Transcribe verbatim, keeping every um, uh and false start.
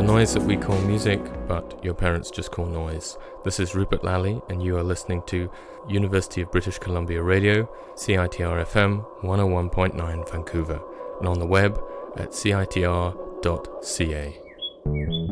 the noise that we call music, but your parents just call noise. This is Rupert Lally, and you are listening to University of British Columbia Radio, C I T R F M one oh one point nine Vancouver, and on the web at C I T R dot C A.